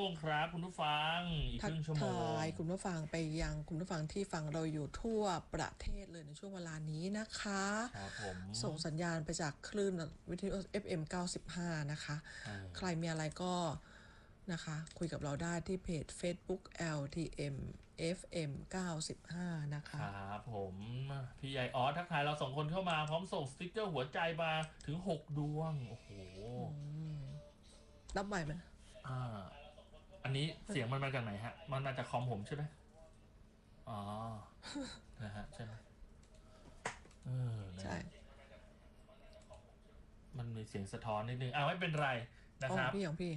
งครับคุณผู้ฟังอีกคทักรึ่งชั่วโมทางยคุณผู้ฟังไปยังคุณผู้ฟังที่ฟังเราอยู่ทั่วประเทศเลยในช่วงเวลานี้นะคะครับผมส่งสัญญาณไปจากคลื่นวิทยุ FM 95นะคะใครมีอะไรก็นะคะคุยกับเราได้ที่เพจ Facebook LTM FM 95นะคคะรับผมพี่ใหญ่ออสทักทายเราสองคนเข้ามาพร้อมส่งสติ๊กเกอร์หัวใจมาถึง6 ดวงโอ้โหรับไหวไหมอ่าอันนี้เสียงมันมาจากไหนฮะมันมาจากคอมผมใช่ไหมอ๋อนะฮะใช่ไหมนะใช่มันมีเสียงสะท้อนนิดนึงไม่เป็นไรนะขครับองพี่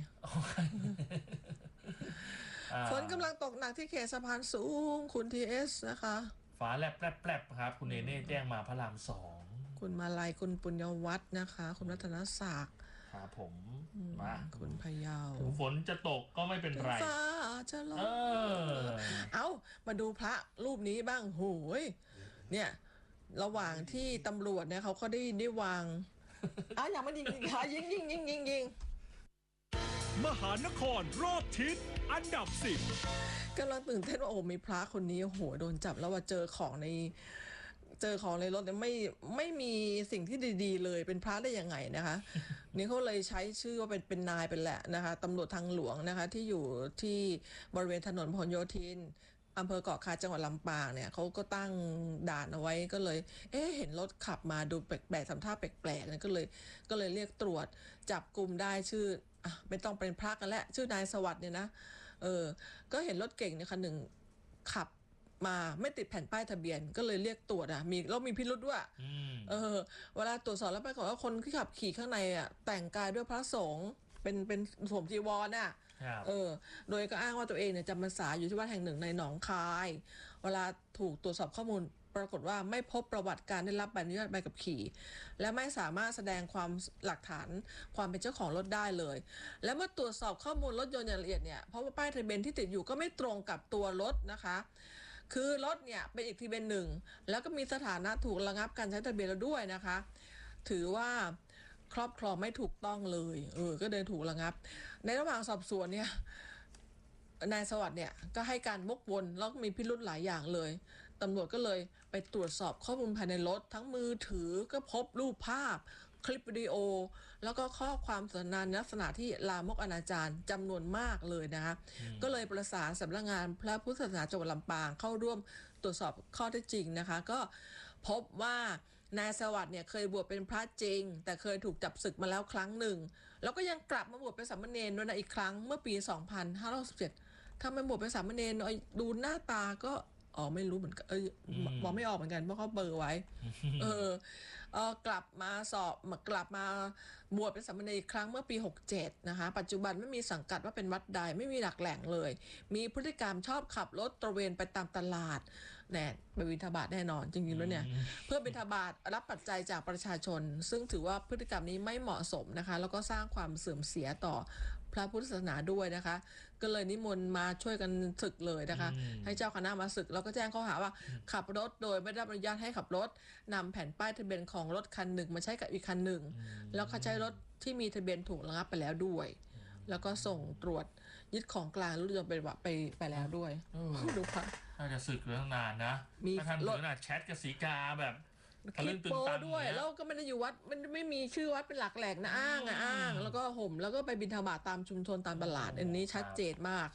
ฝนกำลังตกหนักที่เขตสะพานสูงคุณทีเอสนะคะฟ้าแลบแลบครับคุณเนเน่แจ้งมาพระราม2 คุณมาลัยคุณปุญญวัฒน์นะคะคุณรัตนศักดิ์ครับผมมาคุณพะเยาถึงฝนจะตกก็ไม่เป็นไรฟ้าจะลเองอเอามาดูพระรูปนี้บ้างโหยเนี่ยระหว่างที่ตำรวจเนี่ยเขาก็ได้วางอย่างมันยิงมหานครรอบทิศอันดับกำลังตื่นเต้นว่าโอ้มีพระคนนี้โอ้โหโดนจับแล้วว่าเจอของในรถเนี่ยไม่มีสิ่งที่ดีๆเลยเป็นพระได้ยังไงนะคะนี่เขาเลยใช้ชื่อว่าเป็นนายเป็นแหละนะคะตำรวจทางหลวงนะคะที่อยู่ที่บริเวณถนนพหลโยธินอำเภอเกาะคาจังหวัดลำปางเนี่ยเขาก็ตั้งด่านเอาไว้ก็เลยเห็นรถขับมาดูแปลกๆทำท่าแปลกๆเนี่ยก็เลยเรียกตรวจจับกลุ่มได้ชื่อไม่ต้องเป็นพระกันแล้วชื่อนายสวัสดิ์เนี่ยนะก็เห็นรถเก่งเนี่ยคันหนึ่งขับมาไม่ติดแผ่นป้ายทะเบียนก็เลยเรียกตรวจมีพิรุธด้วยเวลาตรวจสอบแล้วปรากฏว่าคนที่ขับขี่ข้างในแต่งกายด้วยพระสงฆ์เป็นสวมจีวรโดยก็อ้างว่าตัวเองเนี่ยจำพรรษาอยู่ที่วัดแห่งหนึ่งในหนองคายเวลาถูกตรวจสอบข้อมูลปรากฏว่าไม่พบประวัติการได้รับใบอนุญาตใบขับขี่และไม่สามารถแสดงความหลักฐานความเป็นเจ้าของรถได้เลยและเมื่อตรวจสอบข้อมูลรถยนต์อย่างละเอียดเนี่ยเพราะว่าป้ายทะเบียนที่ติดอยู่ก็ไม่ตรงกับตัวรถนะคะคือรถเนี่ยเป็นอีกทะเบียนหนึ่งแล้วก็มีสถานะถูกระงับการใช้ทะเบียนแล้วด้วยนะคะถือว่าครอบครองไม่ถูกต้องเลยก็เดินถูกระงับในระหว่างสอบสวนเนี่ยนายสวัสดิ์เนี่ยก็ให้การวกวนแล้วมีพิรุธหลายอย่างเลยตำรวจก็เลยไปตรวจสอบข้อมูลภายในรถทั้งมือถือก็พบรูปภาพคลิปวิดีโอแล้วก็ข้อความสนทนาลักษณะที่ลามกอนาจารจำนวนมากเลยนะคะก็เลยประสานสำนักงานพระพุทธศาสนาจังหวัดลำปางเข้าร่วมตรวจสอบข้อเท็จจริงนะคะก็พบว่านายสวัสดิ์เนี่ยเคยบวชเป็นพระจริงแต่เคยถูกจับศึกมาแล้วครั้งหนึ่งแล้วก็ยังกลับมาบวชเป็นสามเณรด้วยนะอีกครั้งเมื่อปี 2517 ถ้าไม่บวชเป็นสามเณรดูหน้าตาก็ไม่รู้เหมือนกันบอกไม่ออกเหมือนกันเพราะเขาเบอร์ไว้กลับมาบวชเป็นสามเณรอีกครั้งเมื่อปี67นะคะปัจจุบันไม่มีสังกัดว่าเป็นวัดใดไม่มีหลักแหล่งเลยมีพฤติกรรมชอบขับรถตระเวนไปตามตลาดไปบิณฑบาตแน่นอนจริงๆแล้วเนี่ยเพื่อบิณฑบาตรับปัจจัยจากประชาชนซึ่งถือว่าพฤติกรรมนี้ไม่เหมาะสมนะคะแล้วก็สร้างความเสื่อมเสียต่อพระพุทธศาสนาด้วยนะคะก็เลยนิมนต์มาช่วยกันศึกเลยนะคะให้เจ้าคณะมาศึกแล้วก็แจ้งข้อหาว่าขับรถโดยไม่ได้รับอนุญาตให้ขับรถนำแผ่นป้ายทะเบียนของรถคันหนึ่งมาใช้กับอีกคันหนึ่งแล้วเขาใช้รถที่มีทะเบียนถูกระงับไปแล้วด้วยแล้วก็ส่งตรวจยึดของกลางรถยนต์ไปแล้วด้วยดูค่ะน่าจะศึกเรื่องนานนะมีท่านถึงขนาดแชทกับสีกาแบบคลิปโป้ด้วยแล้วก็ไม่ได้อยู่วัดมันไม่มีชื่อวัดเป็นหลักแหล่งนะอ้างแล้วก็ห่มแล้วก็ไปบิณฑบาตตามชุมชนตามตลาดอันนี้ชัดเจนมาก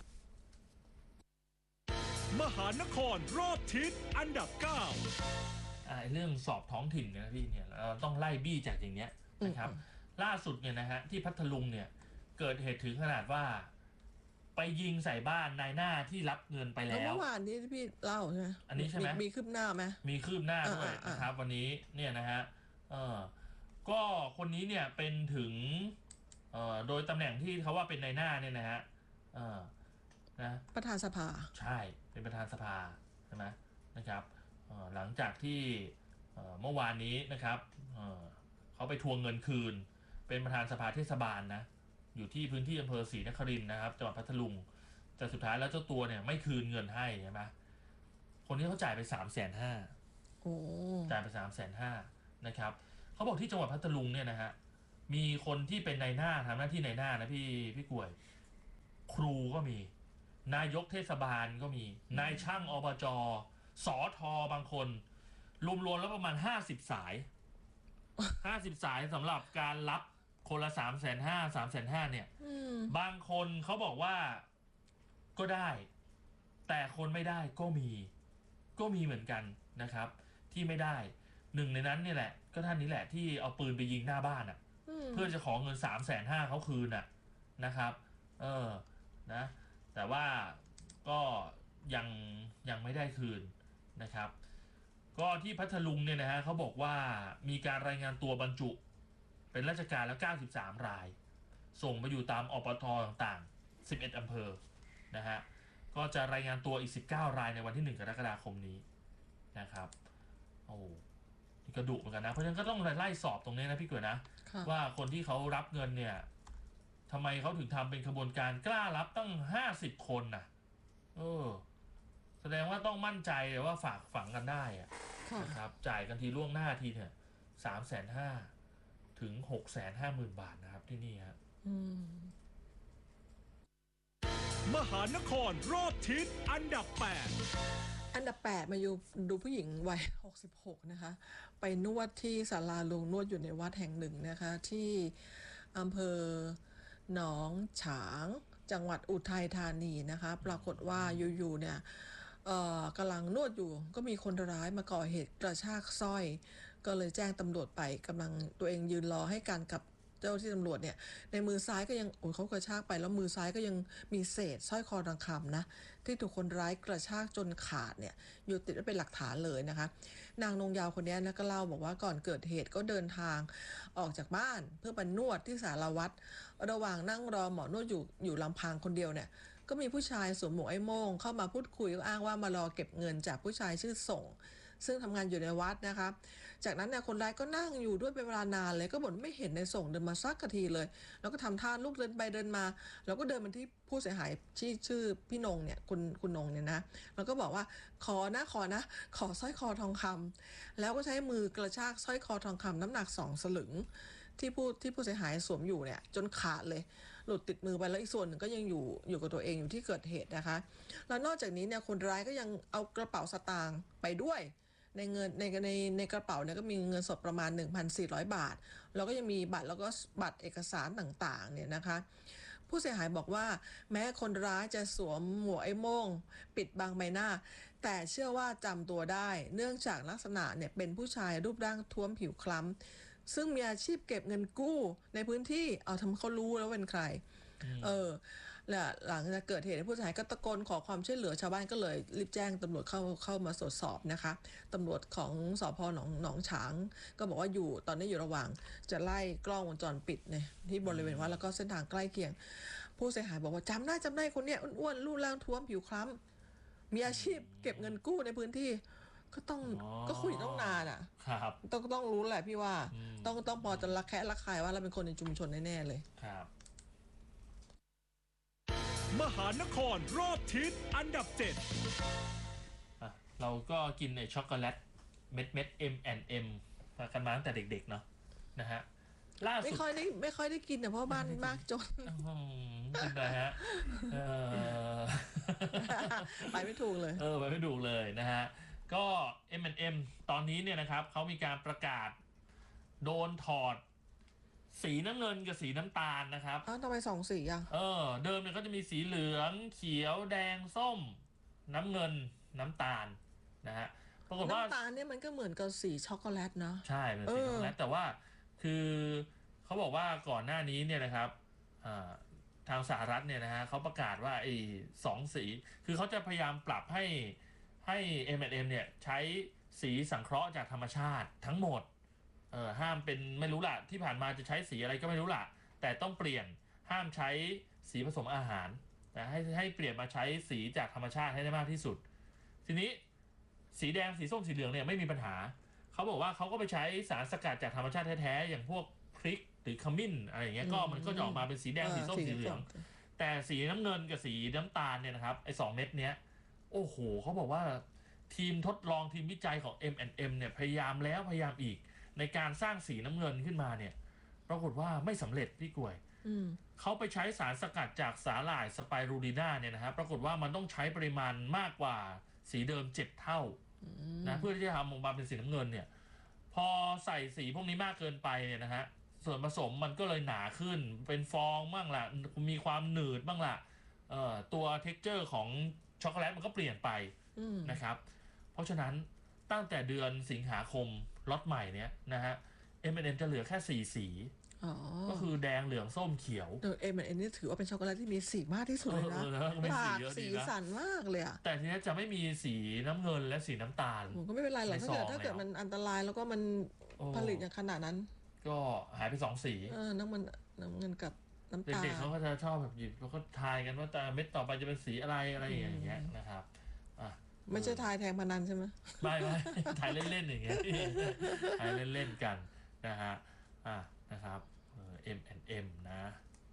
มหานครรอบทิศอันดับเรื่องสอบท้องถิ่นนะพี่เนี่ยเราต้องไล่บี้จากอย่างเนี้ยนะครับล่าสุดเนี่ยนะฮะที่พัทลุงเนี่ยเกิดเหตุถึงขนาดว่าไปยิงใส่บ้านนายหน้าที่รับเงินไปแล้วเมื่อวานนี้พี่เล่าใช่ไหมอันนี้ใช่ไหมมีคืบหน้าไหมมีคืบหน้าด้วยนะครับวันนี้เนี่ยนะฮะก็คนนี้เนี่ยเป็นถึงโดยตำแหน่งที่เขาว่าเป็นนายหน้าเนี่ยนะฮะนะประธานสภาใช่เป็นประธานสภาใช่ไหมนะครับหลังจากที่เมื่อวานนี้นะครับเขาไปทวงเงินคืนเป็นประธานสภาเทศบาลนะอยู่ที่พื้นที่อำเภอศรีนครินทร์นะครับจังหวัดพัทลุงแต่สุดท้ายแล้วเจ้าตัวเนี่ยไม่คืนเงินให้ใช่ไหมคนนี้เขาจ่ายไป350,000จ่ายไป350,000นะครับเขาบอกที่จังหวัดพัทลุงเนี่ยนะฮะมีคนที่เป็นนายหน้าทำหน้าที่นายหน้านะพี่กล้วยครูก็มีนายกเทศบาลก็มีนายช่างอบจสอทอบางคนรวมๆแล้วประมาณ50 สาย50 สายสำหรับการรับคนละ350,000 เนี่ยบางคนเขาบอกว่าก็ได้แต่คนไม่ได้ก็มีเหมือนกันนะครับที่ไม่ได้หนึ่งในนั้นเนี่ยแหละก็ท่านนี้แหละที่เอาปืนไปยิงหน้าบ้านเพื่อจะขอเงิน350,000เขาคืนนะครับนะแต่ว่าก็ยังไม่ได้คืนนะครับก็ที่พัทลุงเนี่ยนะฮะเขาบอกว่ามีการรายงานตัวบรรจุเป็นราชการแล้ว93 รายส่งไปอยู่ตามอปทต่างๆ11 อำเภอนะฮะก็จะรายงานตัวอีก19 รายในวันที่1 กรกฎาคมนี้นะครับโอ้นี่ก็ดุเหมือนกันนะเพราะฉะนั้นก็ต้องไล่สอบตรงนี้นะพี่เกิดนะว่าคนที่เขารับเงินเนี่ยทำไมเขาถึงทำเป็นขบวนการกล้ารับตั้ง50 คนน่ะแสดงว่าต้องมั่นใจเลยว่าฝากฝังกันได้นะครับจ่ายกันทีล่วงหน้าทีเนี่ย350,000 ถึง 650,000 บาทนะครับที่นี่ครับมหานครรอบทิศอันดับ 8 อันดับ 8 มาดูผู้หญิงวัย66นะคะไปนวดที่ศาลาลงนวดอยู่ในวัดแห่งหนึ่งนะคะที่อำเภอหนองฉางจังหวัดอุทัยธานีนะคะปรากฏว่าอยู่ๆเนี่ยกำลังนวดอยู่ก็มีคนร้ายมาก่อเหตุกระชากสร้อยก็เลยแจ้งตำรวจไปกำลังตัวเองยืนรอให้การกับเจ้าที่ตำรวจเนี่ยในมือซ้ายก็ยังเขากระชากไปแล้วมือซ้ายก็ยังมีเศษสร้อยคอทองคำนะที่ถูกคนร้ายกระชากจนขาดเนี่ยอยู่ติดไว้เป็นหลักฐานเลยนะคะนางนงยาวคนนี้นะก็เล่าบอกว่าก่อนเกิดเหตุก็เดินทางออกจากบ้านเพื่อไปนวดที่ศาลาวัดระหว่างนั่งรอหมอนวดอยู่ลำพังคนเดียวเนี่ยก็มีผู้ชายสวมหมวกไอ้โม่งเข้ามาพูดคุยอ้างว่ามารอเก็บเงินจากผู้ชายชื่อส่งซึ่งทำงานอยู่ในวัดนะคะจากนั้นเนี่ยคนร้ายก็นั่งอยู่ด้วยเป็นเวลานานเลยก็บ่นไม่เห็นในส่งเดินมาสักทีเลยแล้วก็ทำท่าลุกเดินไปเดินมาแล้วก็เดินมาที่ผู้เสียหายชื่อพี่นงเนี่ยคุณนงเนี่ยนะแล้วก็บอกว่าขอสร้อยคอทองคำแล้วก็ใช้มือกระชากสร้อยคอทองคำน้ำหนัก2 สลึงที่ผู้เสียหายสวมอยู่เนี่ยจนขาดเลยหลุดติดมือไปแล้วอีกส่วนหนึ่งก็ยังอยู่กับตัวเองอยู่ที่เกิดเหตุนะคะแล้วนอกจากนี้เนี่ยคนร้ายก็ยังเอากระเป๋าสตางค์ไปด้วยในเงินในกระเป๋าเนี่ยก็มีเงินสดประมาณ 1,400 บาทแล้วก็ยังมีบัตรแล้วก็บัตรเอกสารต่างๆเนี่ยนะคะผู้เสียหายบอกว่าแม้คนร้ายจะสวมหมวกไอ้โม่งปิดบังใบหน้าแต่เชื่อว่าจำตัวได้เนื่องจากลักษณะเนี่ยเป็นผู้ชายรูปร่างท้วมผิวคล้ำซึ่งมีอาชีพเก็บเงินกู้ในพื้นที่ทำเขารู้แล้วเป็นใครและหลังจากเกิดเหตุผู้เสียหายก็ตะโกนขอความช่วยเหลือชาวบ้านก็เลยรีบแจ้งตำรวจเข้ามาตรวจสอบนะคะตำรวจของสพ.หนองฉางก็บอกว่าตอนนี้อยู่ระหว่างจะไล่กล้องวงจรปิดเนี่ยที่บริเวณวัดแล้วก็เส้นทางใกล้เคียงผู้เสียหายบอกว่าจำได้คนเนี้ยอ้วนๆรูปร่างท้วมผิวคล้ำมีอาชีพเก็บเงินกู้ในพื้นที่ก็คุยต้องนานครับต้องรู้แหละพี่ว่าต้องพอจะระแคะระคายว่าเราเป็นคนในชุมชนแน่ๆเลยครับมหานครรอบทิศอันดับ 7 เราก็กินไอ้ช็อกโกแลตเม็ด M&M กันมาตั้งแต่เด็กๆเนาะนะฮะล่าสุดไม่ค่อยได้กินเพราะบ้านมากจนเป็นไรฮะไปไม่ถูกเลยไปไม่ถูกเลยนะฮะก็ M&M ตอนนี้เนี่ยนะครับเขามีการประกาศโดนถอดสีน้ำเงินกับสีน้ำตาลนะครับทำไม2 สีอ่ะเดิมเนี่ยก็จะมีสีเหลืองเขียวแดงส้มน้ำเงินน้ำตาลนะฮะปรากฏว่าน้ำตาลเนี่ยมันก็เหมือนกับสีช็อกโกแลตเนาะใช่เป็นสีช็อกโกแลตแต่ว่าคือเขาบอกว่าก่อนหน้านี้เนี่ยนะครับทางสหรัฐเนี่ยนะฮะเขาประกาศว่าไอ้2 สีคือเขาจะพยายามปรับให้ M&M เนี่ยใช้สีสังเคราะห์จากธรรมชาติทั้งหมดห้ามเป็นไม่รู้ล่ะที่ผ่านมาจะใช้สีอะไรก็ไม่รู้ล่ะแต่ต้องเปลี่ยนห้ามใช้สีผสมอาหารแต่ให้เปลี่ยนมาใช้สีจากธรรมชาติให้ได้มากที่สุดทีนี้สีแดงสีส้มสีเหลืองเนี่ยไม่มีปัญหาเขาบอกว่าเขาก็ไปใช้สารสกัดจากธรรมชาติแท้ๆอย่างพวกพริกหรือขมิ้นอะไรอย่างเงี้ยก็มันก็จะออกมาเป็นสีแดงสีส้มสีเหลืองแต่สีน้ำเงินกับสีน้ำตาลเนี่ยนะครับไอ้2 เม็ดเนี้ยโอ้โหเขาบอกว่าทีมทดลองทีมวิจัยของ M&M เนี่ยพยายามแล้วพยายามอีกในการสร้างสีน้ำเงินขึ้นมาเนี่ยปรากฏว่าไม่สำเร็จพี่กล้วยเขาไปใช้สารสกัดจากสาหร่ายสไปรูลิน่าเนี่ยนะฮะปรากฏว่ามันต้องใช้ปริมาณมากกว่าสีเดิม7 เท่านะเพื่อที่จะทำออกมาเป็นสีน้ำเงินเนี่ยพอใส่สีพวกนี้มากเกินไปเนี่ยนะฮะส่วนผสมมันก็เลยหนาขึ้นเป็นฟองบ้างล่ะมีความหนืดบ้างล่ะตัวเท็กเจอร์ของช็อกโกแลตมันก็เปลี่ยนไปนะครับเพราะฉะนั้นตั้งแต่เดือนสิงหาคมล็อตใหม่เนี้ยนะฮะ M&M จะเหลือแค่4 สีก็คือแดงเหลืองส้มเขียว M&M นี่ถือว่าเป็นช็อกโกแลตที่มีสีมากที่สุดเลยนะหลากสีสันมากเลยอะแต่ทีนี้จะไม่มีสีน้ำเงินและสีน้ำตาลก็ไม่เป็นไรหรอกถ้าเกิดมันอันตรายแล้วก็มันผลิตอย่างขนาดนั้นก็หายไป2 สีน้ำเงินกับน้ำตาลเด็กๆเขาก็จะชอบแบบหยิบแล้วก็ทายกันว่าแต่เม็ดต่อไปจะเป็นสีอะไรอย่างเงี้ยนะครับไม่ใช่ทายแทงพนันใช่ไหมไม่ทายเล่นๆอย่างเงี้ยทายเล่นๆกันนะฮะนะครับM&M นะ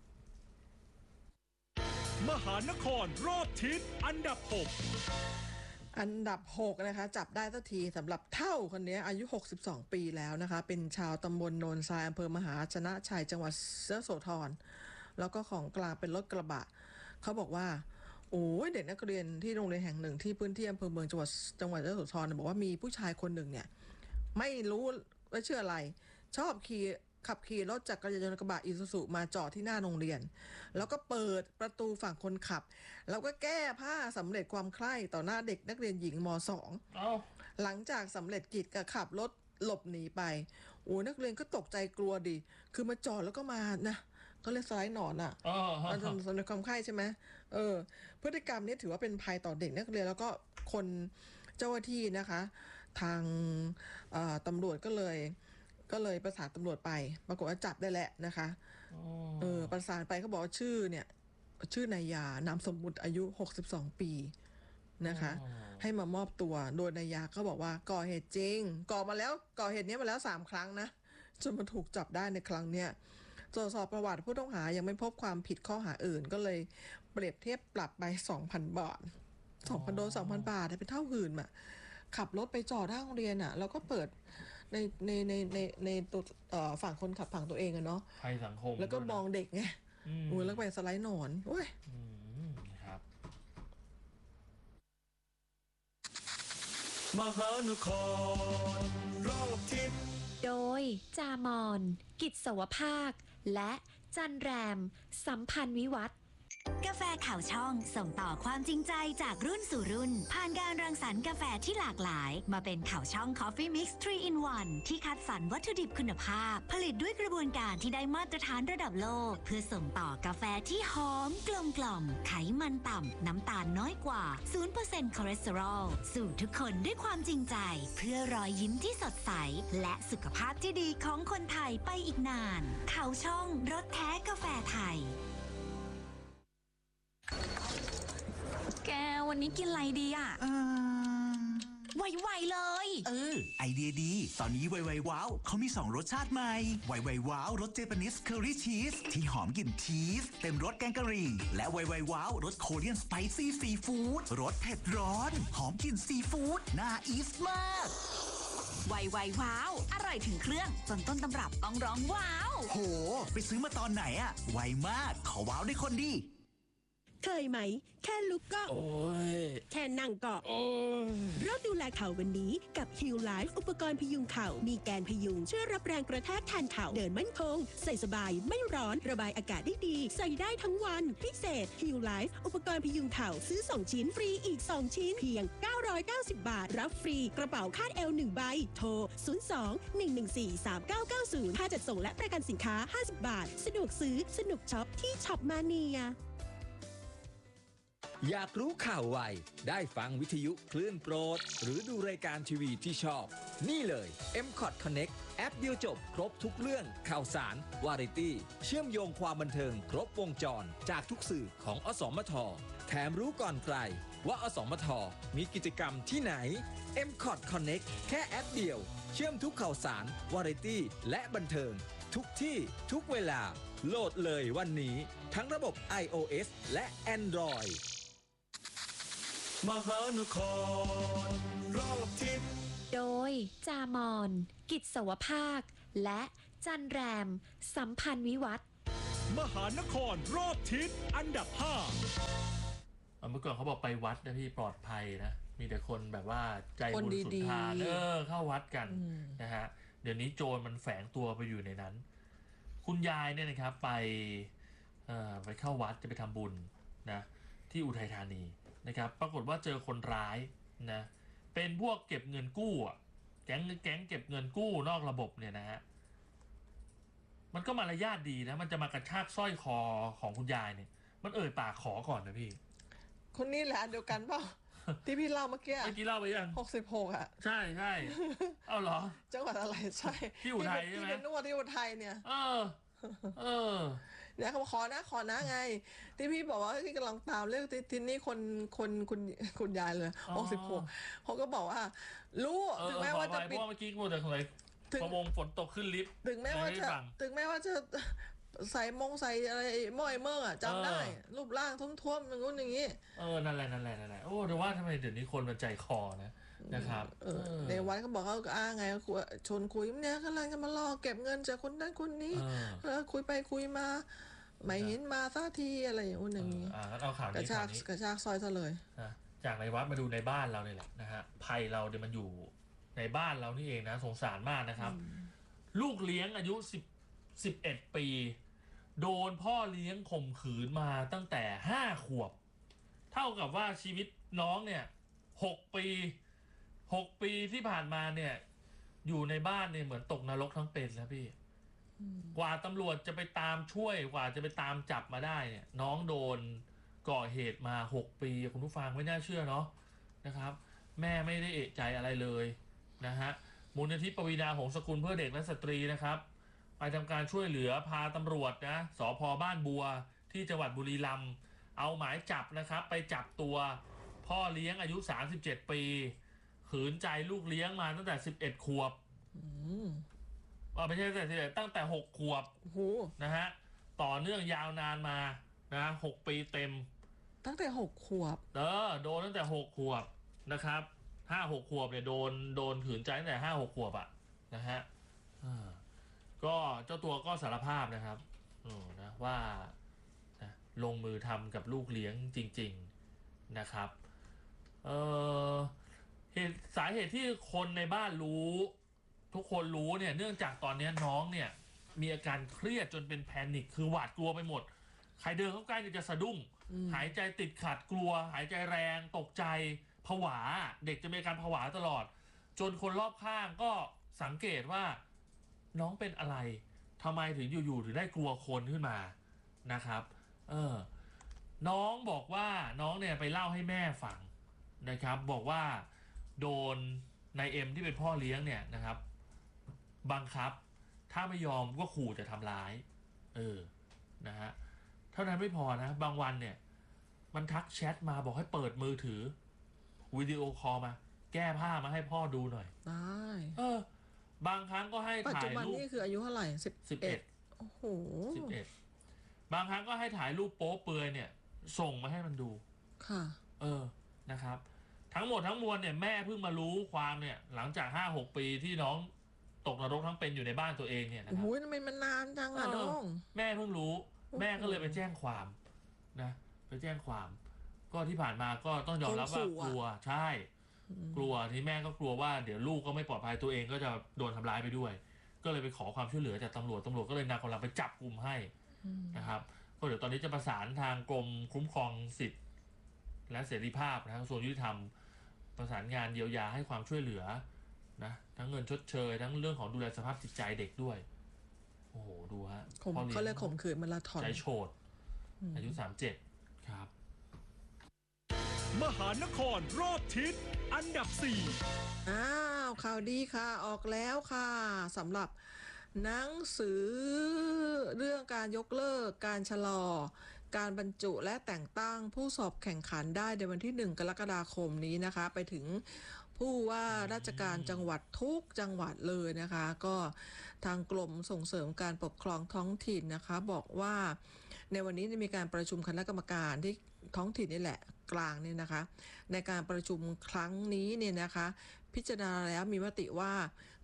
มหานครรอบทิศอันดับ 6 อันดับ 6นะคะจับได้สักทีสำหรับเท่าคนนี้อายุ62 ปีแล้วนะคะเป็นชาวตำบลโนนทรายอำเภอมหาชนะชัยจังหวัดยโสธรแล้วก็ของกลางเป็นรถกระบะเขาบอกว่าโอ้ยเด็กนักเรียนที่โรงเรียนแห่งหนึ่งที่พื้นที่อำเภอเมืองจังหวัดยโสธรบอกว่ามีผู้ชายคนหนึ่งเนี่ยไม่รู้ว่าชื่ออะไรชอบขับขี่รถจักรยานยนต์กระบะอิซูซุมาจอดที่หน้าโรงเรียนแล้วก็เปิดประตูฝั่งคนขับแล้วก็แก้ผ้าสำเร็จความใคร่ต่อหน้าเด็กนักเรียนหญิงม.2 หลังจากสำเร็จกิจก็ขับรถหลบหนีไปโอ้นักเรียนก็ตกใจกลัวดิคือมาจอดแล้วก็มานะเขาเรียกสไลด์หนอนอ่ะสำเร็จความใคร่ใช่ไหมพฤติกรรมนี้ถือว่าเป็นภัยต่อเด็กนักเรียนแล้วก็คนเจ้าหน้าที่นะคะทางตำรวจก็เลยประสานตำรวจไปปรากฏว่าจับได้แหละนะคะประสานไปเขาบอกว่าชื่อนายยานามสมมุติอายุ62 ปีนะคะให้มามอบตัวโดยนายยาเขาบอกว่าก่อเหตุจริงก่อเหตุนี้มาแล้ว3 ครั้งนะจนมาถูกจับได้ในครั้งเนี้ยตรวจสอบประวัติผู้ต้องหายังไม่พบความผิดข้อหาอื่นก็เลยเปรียบเทียบปรับไป 2,000 บาท 2,000 โดน 2,000 บาทเป็นเท่าหื่นอ่ะขับรถไปจอดหน้าโรงเรียนอ่ะแล้วก็เปิดในตัวฝั่งคนขับฝั่งตัวเองอะเนาะภัยสังคมแล้วก็มองเด็กไงแล้วไปสไลด์หนอนโอ้ยครับมหานครรอบทิศโดยจามอนกิจสวภาคและจันแรมสัมพันธ์วิวัฒน์กาแฟข่าวช่องส่งต่อความจริงใจจากรุ่นสู่รุ่นผ่านการรังสรรค์กาแฟที่หลากหลายมาเป็นข่าวช่อง Coffee Mix 3 in 1 ที่คัดสรรวัตถุดิบคุณภาพผลิตด้วยกระบวนการที่ได้มาตรฐานระดับโลกเพื่อส่งต่อกาแฟที่หอมกลมกล่อมไขมันต่ำน้ำตาลน้อยกว่า 0% คอเลสเตอรอลสู่ทุกคนด้วยความจริงใจเพื่อรอยยิ้มที่สดใสและสุขภาพที่ดีของคนไทยไปอีกนานข่าวช่องรสแท้กาแฟไทยแกวันนี้กินอะไรดีอ่ะไวๆเลยไอเดียดีตอนนี้ไวๆว้าวเขามี2 รสชาติใหม่ไวๆว้าวรสเจแปนิสเคอรี่ชีสที่หอมกลิ่นชีสเต็มรสแกงกะหรี่และไวๆว้าวรสโคเรียนสไปซี่ซีฟู้ดรสเผ็ดร้อนหอมกลิ่นซีฟู้ดน่าอีสมากไวๆว้าวอร่อยถึงเครื่องจนต้นตำรับต้องร้องว้าวโหไปซื้อมาตอนไหนอะไวมากขอว้าวได้คนดีเคยไหมแค่ลุกก็แค่นั่งก็เริ่มดูแลเข่าวันนี้กับ Heal Life อุปกรณ์พยุงเข่ามีแกนพยุงช่วยรับแรงกระแทกแทนเข่าเดินมั่นคงใส่สบายไม่ร้อนระบายอากาศได้ดีใส่ได้ทั้งวันพิเศษ Heal Life อุปกรณ์พยุงเข่าซื้อ2 ชิ้นฟรีอีก2 ชิ้นเพียง990 บาทรับฟรีกระเป๋าคาดเอว1 ใบโทร02-114-3990ค่าจัดส่งและประกันสินค้า50 บาทสะดวกซื้อสนุกช็อปที่ช็อปมาเนียอยากรู้ข่าวไวได้ฟังวิทยุคลื่นโปรดหรือดูรายการทีวีที่ชอบนี่เลย M-Cot Connect แอปเดียวจบครบทุกเรื่องข่าวสารวาไรตี้เชื่อมโยงความบันเทิงครบวงจรจากทุกสื่อของอสมทแถมรู้ก่อนใครว่าอสมทมีกิจกรรมที่ไหน M-Cot Connect แค่แอปเดียวเชื่อมทุกข่าวสารวาไรตี้และบันเทิงทุกที่ทุกเวลาโหลดเลยวันนี้ทั้งระบบ iOS และ Android มหานครรอบทิศโดยจามอนกิจสวภาคและจันแรมสัมพันธ์วิวัฒน์มหานครรอบทิศอันดับ 5 เมื่อก่อนเขาบอกไปวัดนะพี่ปลอดภัยนะมีแต่คนแบบว่าใจบุญสุนทานเข้าวัดกันนะฮะเดี๋ยวนี้โจรมันแฝงตัวไปอยู่ในนั้นคุณยายเนี่ยนะครับไปเข้าวัดจะไปทำบุญนะที่อุทัยธานีนะครับปรากฏว่าเจอคนร้ายนะเป็นพวกเก็บเงินกู้แก๊งเก็บเงินกู้นอกระบบเนี่ยนะฮะมันก็มารยาทดีนะมันจะมากระชากสร้อยคอของคุณยายเนี่ยมันปากขอก่อนนะพี่คนนี้แหละเดียวกันเปล่า ที่พี่เล่าเมื่อกี้เล่าไปยัง 66อ่ะใช่เอาเหรอจังหวัดอะไรใช่ที่อุทัยใช่ไหมที่เป็นนวดที่อุทัยเนี่ยเนี่ยเขาขอนะไงที่พี่บอกว่าที่กำลังตามเรื่องที่นี่คุณยายเลย66เขาก็บอกว่ารู้ถึงแม้ว่าจะปิดเมื่อกี้กูแต่อะไรประมงฝนตกขึ้นลิฟต์ถึงแม้ว่าจะใส่อะไรม้อยเมื่อจำได้รูปร่างท้วมๆอย่างนู้นอย่างนี้นั่นแหละโอ้แต่ว่าทำไมเดี๋ยวนี้คนมันใจคอนะครับในวัดเขาบอกเขาไงชวนคุยเนี่ยกำลังจะมาล่อเก็บเงินจากคนนั้นคนนี้แล้วคุยไปคุยมาไม่เห็นมาสักทีอะไรอย่างนู้นอย่างนี้เอาข่าวนี้กระชากซอยซะเลยจากในวัดมาดูในบ้านเราเนี่ยแหละนะฮะภัยเราเนี่ยมันอยู่ในบ้านเรานี่เองนะสงสารมากนะครับลูกเลี้ยงอายุ11 ปีโดนพ่อเลี้ยงข่มขืนมาตั้งแต่5 ขวบเท่ากับว่าชีวิตน้องเนี่ย6 ปีที่ผ่านมาเนี่ยอยู่ในบ้านเนี่ยเหมือนตกนรกทั้งเป็นแล้วพี่กว่าตำรวจจะไปตามช่วยกว่าจะไปตามจับมาได้เนี่ยน้องโดนก่อเหตุมา6 ปีคุณผู้ฟังไม่น่าเชื่อเนาะนะครับแม่ไม่ได้เอะใจอะไรเลยนะฮะมูลนิธิปวีณาหงส์สกุลเพื่อเด็กและสตรีนะครับไปทำการช่วยเหลือพาตำรวจนะสภ.บ้านบัวที่จังหวัดบุรีรัมย์เอาหมายจับนะครับไปจับตัวพ่อเลี้ยงอายุ37 ปีขืนใจลูกเลี้ยงมาตั้งแต่11 ขวบไม่ใช่ตั้งแต่6 ขวบนะฮะต่อเนื่องยาวนานมานะ6 ปีเต็มตั้งแต่6 ขวบโดนตั้งแต่6 ขวบนะครับ5-6 ขวบเนี่ยโดนขืนใจตั้งแต่5-6 ขวบอ่ะนะฮะก็เจ้าตัวก็สารภาพนะครับนะว่านะลงมือทำกับลูกเลี้ยงจริงๆนะครับสาเหตุที่คนในบ้านรู้ทุกคนรู้เนี่ยเนื่องจากตอนนี้น้องเนี่ยมีอาการเครียดจนเป็นแพนิคคือหวาดกลัวไปหมดใครเดินเข้าใกล้จะสะดุ้งหายใจติดขัดกลัวหายใจแรงตกใจผวาเด็กจะมีอาการผวาตลอดจนคนรอบข้างก็สังเกตว่าน้องเป็นอะไรทำไมถึงอยู่ๆถึงได้กลัวคนขึ้นมานะครับน้องบอกว่าน้องเนี่ยไปเล่าให้แม่ฟังนะครับบอกว่าโดนนายเอ็มที่เป็นพ่อเลี้ยงเนี่ยนะครับบังคับถ้าไม่ยอมก็ขู่จะทำร้ายนะฮะเท่านั้นไม่พอนะบางวันเนี่ยมันทักแชทมาบอกให้เปิดมือถือวิดีโอคอลมาแก้ผ้ามาให้พ่อดูหน่อยได้บางครั้งก็ให้ถ่ายรูปปัจจุบันนี่คืออายุเท่าไหร่11โอ้โห 11บางครั้งก็ให้ถ่ายรูปโป๊เปลือยเนี่ยส่งมาให้มันดูค่ะนะครับทั้งหมดทั้งมวลเนี่ยแม่เพิ่งมารู้ความเนี่ยหลังจาก 5-6 ปีที่น้องตกนรกทั้งเป็นอยู่ในบ้านตัวเองเนี่ยนะครับโอ้ยทำไมมันนานจังอ่ะน้องแม่เพิ่งรู้แม่ก็เลยไปแจ้งความนะไปแจ้งความก็ที่ผ่านมาก็ต้องยอมรับว่ากลัวใช่กลัวที่แม่ก็กลัวว่าเดี๋ยวลูกก็ไม่ปลอดภัยตัวเองก็จะโดนทำร้ายไปด้วยก็เลยไปขอความช่วยเหลือจากตำรวจก็เลยนำกำลังไปจับกุมให้นะครับก็เดี๋ยวตอนนี้จะประสานทางกรมคุ้มครองสิทธิและเสรีภาพนะกระทรวงยุติธรรมประสานงานเยียวยาให้ความช่วยเหลือนะทั้งเงินชดเชยทั้งเรื่องของดูแลสภาพจิตใจเด็กด้วยโอ้โหดูฮะเขาเลยข่มขืนมาราธอนใจโฉดอายุ37ครับมหานครรอบทิศอันดับ 4ข่าวดีค่ะออกแล้วค่ะสำหรับหนังสือเรื่องการยกเลิกการชะลอการบรรจุและแต่งตั้งผู้สอบแข่งขันได้ในวันที่1 กรกฎาคมนี้นะคะไปถึงผู้ว่าราชการจังหวัดทุกจังหวัดเลยนะคะก็ทางกรมส่งเสริมการปกครองท้องถิ่นนะคะบอกว่าในวันนี้มีการประชุมคณะกรรมการที่ท้องถิ่นนี่แหละกลางเนี่ยนะคะในการประชุมครั้งนี้เนี่ยนะคะพิจารณาแล้วมีมติว่า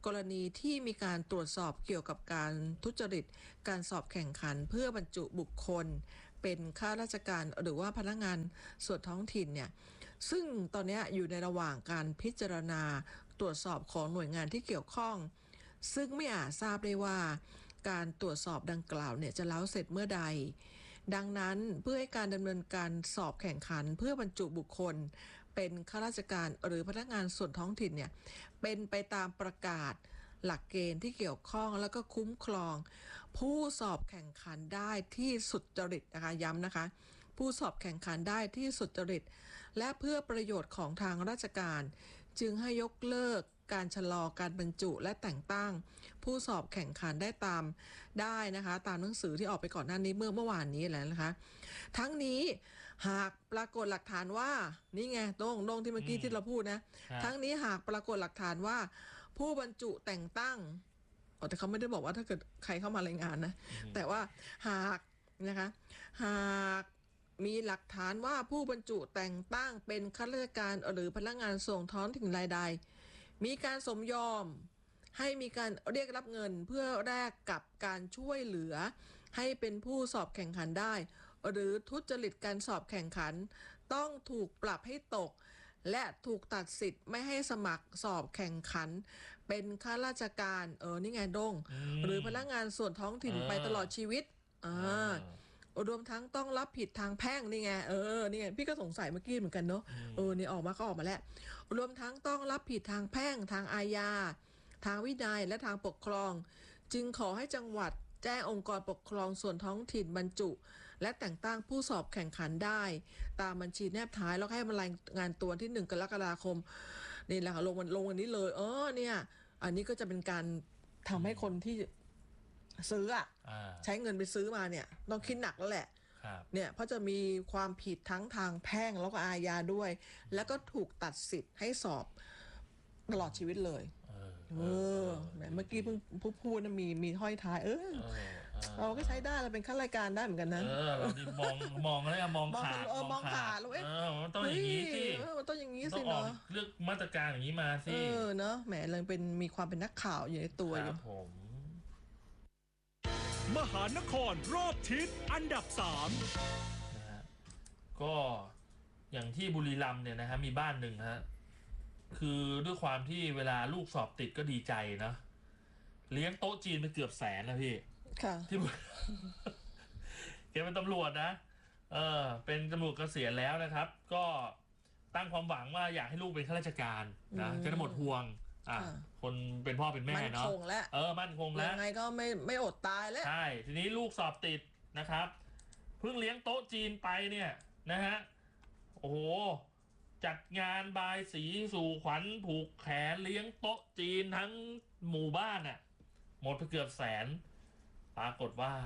กรณีที่มีการตรวจสอบเกี่ยวกับการทุจริตการสอบแข่งขันเพื่อบรรจุบุคคลเป็นข้าราชการหรือว่าพนักงานส่วนท้องถิ่นเนี่ยซึ่งตอนนี้อยู่ในระหว่างการพิจารณาตรวจสอบของหน่วยงานที่เกี่ยวข้องซึ่งไม่อาจทราบได้ว่าการตรวจสอบดังกล่าวเนี่ยจะแล้วเสร็จเมื่อใดดังนั้นเพื่อให้การดำเนินการสอบแข่งขันเพื่อบรรจุบุคคลเป็นข้าราชการหรือพนักงานส่วนท้องถิ่นเนี่ยเป็นไปตามประกาศหลักเกณฑ์ที่เกี่ยวข้องแล้วก็คุ้มครองผู้สอบแข่งขันได้ที่สุจริตนะคะย้ำนะคะผู้สอบแข่งขันได้ที่สุจริตและเพื่อประโยชน์ของทางราชการจึงให้ยกเลิกการชะลอการบรรจุและแต่งตั้งผู้สอบแข่งขันได้นะคะตามหนังสือที่ออกไปก่อนหน้านี้เมื่อวานนี้แล้วนะคะทั้งนี้หากปรากฏหลักฐานว่านี่ไงโต้งที่เมื่อกี้ที่เราพูดนะทั้งนี้หากปรากฏหลักฐานว่าผู้บรรจุแต่งตั้งแต่เขาไม่ได้บอกว่าถ้าเกิดใครเข้ามารายงานนะแต่ว่าหากนะคะหากมีหลักฐานว่าผู้บรรจุแต่งตั้งเป็นข้าราชการหรือพนักงานส่งท้องถิ่นรายใดมีการสมยอมให้มีการเรียกรับเงินเพื่อแลกกับการช่วยเหลือให้เป็นผู้สอบแข่งขันได้หรือทุจริตการสอบแข่งขันต้องถูกปรับให้ตกและถูกตัดสิทธิ์ไม่ให้สมัครสอบแข่งขันเป็นข้าราชการนี่ไงดงหรือพนักงานส่วนท้องถิ่นไปตลอดชีวิตรวมทั้งต้องรับผิดทางแพ่งนี่ไงนี่ไงพี่ก็สงสัยเมื่อกี้เหมือนกันเนาะนี่ออกมาแล้วรวมทั้งต้องรับผิดทางแพ่งทางอาญาทางวินัยและทางปกครองจึงขอให้จังหวัดแจ้งองค์กรปกครองส่วนท้องถิ่นบรรจุและแต่งตั้งผู้สอบแข่งขันได้ตามบัญชีแนบท้ายแล้วให้มารายงานตัวที่1 กรกฎาคมนี่แหละค่ะลงวันนี้เลยเนี่ยอันนี้ก็จะเป็นการทำให้คนที่ซื้อใช้เงินไปซื้อมาเนี่ยต้องคิดหนักแล้วแหละเนี่ยเพราะจะมีความผิดทั้งทางแพ่งแล้วก็อาญาด้วยแล้วก็ถูกตัดสิทธิ์ให้สอบตลอดชีวิตเลยเมื่อกี้เพิ่งพูดนะมีห้อยท้ายเราก็ใช้ได้เราเป็นข้าราชการได้เหมือนกันนะเราดิมองอะไรมองขาดมองขาดแล้วมันต้องอย่างนี้สิมันต้องอย่างนี้สิเนาะเลือกมาตรการอย่างนี้มาสิเนาะแหมเราเป็นมีความเป็นนักข่าวอยู่ในตัวอยู่มหานครรอบทิศอันดับ3 นะฮะก็อย่างที่บุรีรัมย์เนี่ยนะฮะมีบ้านหนึ่งฮะคือด้วยความที่เวลาลูกสอบติดก็ดีใจนะเลี้ยงโต๊ะจีนไปเกือบ100,000นะพี่ที่แกเป็นตำรวจนะเป็นตำรวจเกษียณแล้วนะครับก็ตั้งความหวังว่าอยากให้ลูกเป็นข้าราชการนะจะได้หมดห่วงคนเป็นพ่อเป็นแม่เนาะมั่นคงแล้วมั่นคงแล้วยังไงก็ไม่อดตายแล้วใช่ทีนี้ลูกสอบติดนะครับเพิ่งเลี้ยงโต๊ะจีนไปเนี่ยนะฮะโอ้โหจัดงานบายสีสู่ขวัญผูกแขนเลี้ยงโต๊ะจีนทั้งหมู่บ้านน่ะหมดไปเกือบ100,000ปรากฏว่า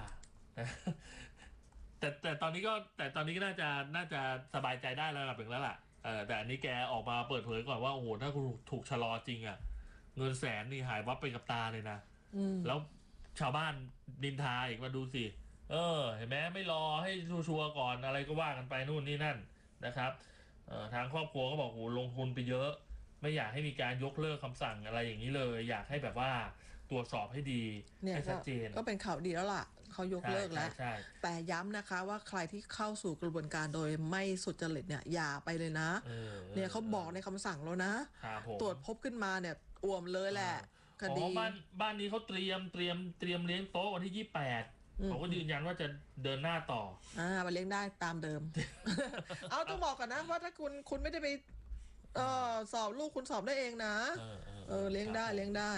แต่ตอนนี้ก็น่าจะสบายใจได้ระดับหนึ่งแล้วล่ะแต่อันนี้แกออกมาเปิดเผยก่อนว่าโอ้โหถ้าคุณถูกชะลอจริงอ่ะเงิน100,000นี่หายวับไปกับตาเลยนะแล้วชาวบ้านดินทาอีกมาดูสิเห็นไหมไม่รอให้ชัวร์ก่อนอะไรก็ว่ากันไปนู่นนี่นั่นนะครับทางครอบครัวก็บอกโหลงทุนไปเยอะไม่อยากให้มีการยกเลิกคำสั่งอะไรอย่างนี้เลยอยากให้แบบว่าตรวจสอบให้ดีให้ชัดเจนก็เป็นข่าวดีแล้วล่ะเขายกเลิกแล้วแต่ย้ำนะคะว่าใครที่เข้าสู่กระบวนการโดยไม่สุจริตเนี่ยอย่าไปเลยนะเนี่ยเขาบอกในคำสั่งแล้วนะตรวจพบขึ้นมาเนี่ยอ่วมเลยแหละคดีบ้านนี้เขาเตรียมเลี้ยงโต๊ะวันที่28เขาก็ยืนยันว่าจะเดินหน้าต่อมาเลี้ยงได้ตามเดิม เอาต้องบอกก่อนนะว่าถ้าคุณไม่ได้ไปสอบลูกคุณสอบได้เองนะเลี้ยงได้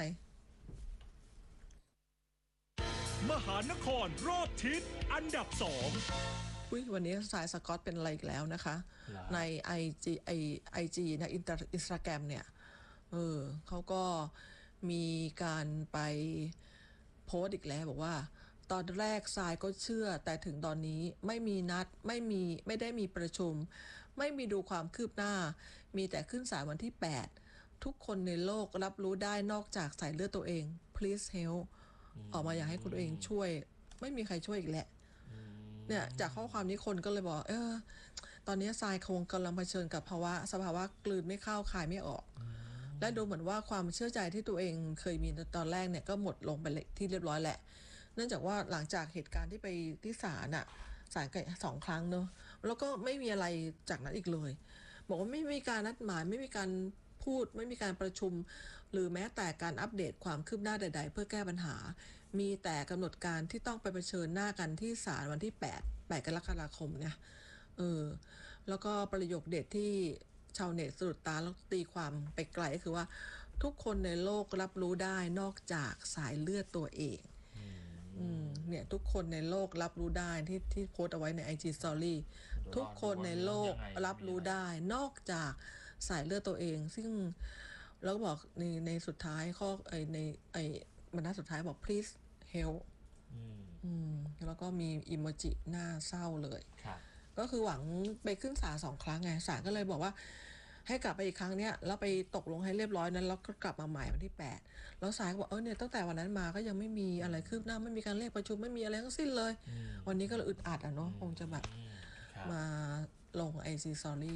มหานครรอบทิศอันดับ2 วันนี้สายสกอตเป็นอะไรอีกแล้วนะคะใน IG นะอินสตาแกรมเนี่ยเขาก็มีการไปโพสต์อีกแล้วบอกว่าตอนแรกทรายก็เชื่อแต่ถึงตอนนี้ไม่มีนัดไม่ได้มีประชุมไม่มีดูความคืบหน้ามีแต่ขึ้นศาลวันที่8ทุกคนในโลกรับรู้ได้นอกจากสายเลือดตัวเอง please help ออกมาอยากให้คุณตัวเองช่วยไม่มีใครช่วยอีกแหละเนี่ยจากข้อความนี้คนก็เลยบอกตอนนี้ทรายคงกำลังเผชิญกับสภาวะกลืนไม่เข้าคายไม่ออกและดูเหมือนว่าความเชื่อใจที่ตัวเองเคยมีตอนแรกเนี่ยก็หมดลงไปที่เรียบร้อยแหละเนื่องจากว่าหลังจากเหตุการณ์ที่ไปที่ศาลกัน2 ครั้งเนอะแล้วก็ไม่มีอะไรจากนั้นอีกเลยบอกว่าไม่มีการนัดหมายไม่มีการพูดไม่มีการประชุมหรือแม้แต่การอัปเดตความคืบหน้าใดๆเพื่อแก้ปัญหามีแต่กำหนดการที่ต้องไปเผชิญหน้ากันที่ศาลวันที่8 กรกฎาคมเนี่ยแล้วก็ประโยคเด็ดที่ชาวเน็ตสะดุดตาแล้วตีความไปไกลก็คือว่าทุกคนในโลกรับรู้ได้นอกจากสายเลือดตัวเองเนี่ยทุกคนในโลกรับรู้ได้ที่โพสต์เอาไว้ใน IG Story ทุกคนในโลกรับรู้ได้นอกจากสายเลือดตัวเองซึ่งแล้วก็บอกในสุดท้ายข้อบรรทัดสุดท้ายบอก please help แล้วก็มีอิโมจิหน้าเศร้าเลยก็คือหวังไปขึ้นศาล2 ครั้งไงศาลก็เลยบอกว่าให้กลับไปอีกครั้งเนี้ยแล้วไปตกลงให้เรียบร้อยนั้นแล้วก็กลับมาใหม่วันที่8แล้วศาลก็บอกเนี่ยตั้งแต่วันนั้นมาก็ยังไม่มีอะไรคืบหน้าไม่มีการเรียกประชุมไม่มีอะไรทั้งสิ้นเลยวันนี้ก็เลยอึดอัดเนาะคงจะแบบมาลง IG Story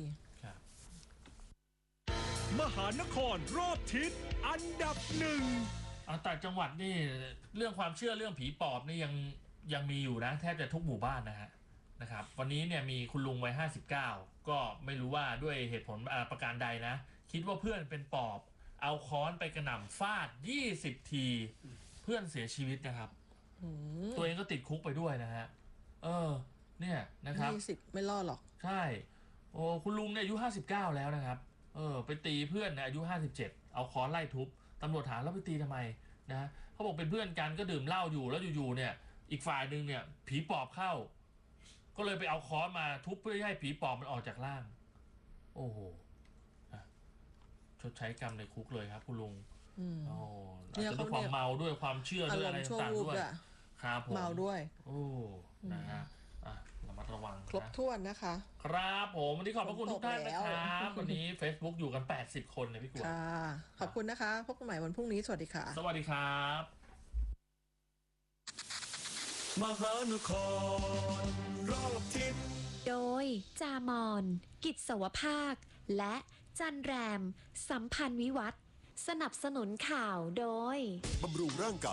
มหานครรอบทิศอันดับ 1 ต่างจังหวัดนี่เรื่องความเชื่อเรื่องผีปอบนี่ยังมีอยู่นะแทบจะทุกหมู่บ้านนะครับวันนี้เนี่ยมีคุณลุงวัย59ก็ไม่รู้ว่าด้วยเหตุผลประการใดนะคิดว่าเพื่อนเป็นปอบเอาค้อนไปกระหน่ำฟาด20 ทีเพื่อนเสียชีวิตนะครับตัวเองก็ติดคุกไปด้วยนะฮะเนี่ยนะครับ 20ไม่รอดหรอกใช่โอ้คุณลุงเนี่ยอายุ59แล้วนะครับไปตีเพื่อนอายุ57เอาค้อนไล่ทุบตำรวจถามแล้วไปตีทำไมนะเขาบอกเป็นเพื่อนกันก็ดื่มเหล้าอยู่แล้วอยู่ๆเนี่ยอีกฝ่ายนึงเนี่ยผีปอบเข้าก็เลยไปเอาค้อนมาทุบเพื่อให้ผีปอบมันออกจากร่างโอ้โหชดใช้กรรมในคุกเลยครับคุณลุงอาจจะด้วยความเมาด้วยความเชื่อด้วยอะไรต่างๆด้วยครับผมเมาด้วยนะฮะระมัดระวังครบถ้วนนะคะครับผมวันนี้ขอบพระคุณทุกท่านนะครับวันนี้ Facebook อยู่กัน80 คนเลยพี่กวางขอบคุณนะคะพบกันใหม่วันพรุ่งนี้สวัสดีค่ะสวัสดีครับมหานครรอบทิศโดยจามอนกิจสวภาคและจันแรมสัมพันธ์วิวัฒน์สนับสนุนข่าวโดยบำรุงร่างก